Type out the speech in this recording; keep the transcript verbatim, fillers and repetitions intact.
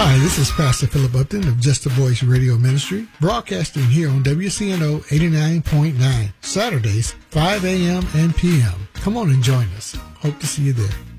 Hi, this is Pastor Philip Upton of Just a Voice Radio Ministry, broadcasting here on W C N O eighty-nine point nine, Saturdays, five a.m. and p.m. Come on and join us. Hope to see you there.